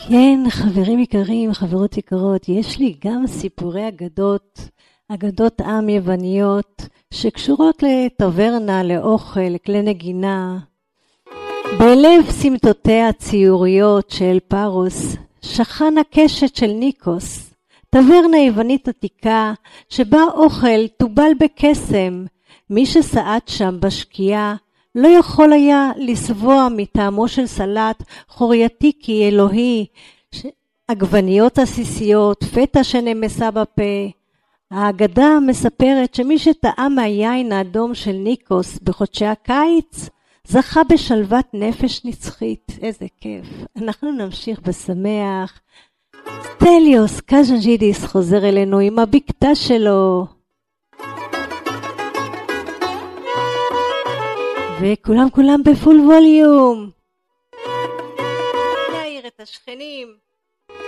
כן, חברים יקרים, חברות יקרות, יש לי גם סיפורי אגדות עם יווניות, שקשורות לטברנה, לאוכל, לכלי נגינה. בלב סמטותיה הציוריות של פארוס, שכן הקשת של ניקוס, טברנה יוונית עתיקה, שבה אוכל טובל בקסם. מי שסעד שם בשקיעה, לא יכול היה לסבוע מטעמו של סלט חורייתיקי אלוהי, עגבניות עסיסיות, פטה שנמסה בפה. האגדה מספרת שמי שטעם מהיין האדום של ניקוס בחודשי הקיץ, זכה בשלוות נפש נצחית. איזה כיף. אנחנו נמשיך בשמח. סטליוס קז'נג'ידיס חוזר אלינו עם הבקתה שלו. וכולם בפול ווליום. להעיר את השכנים.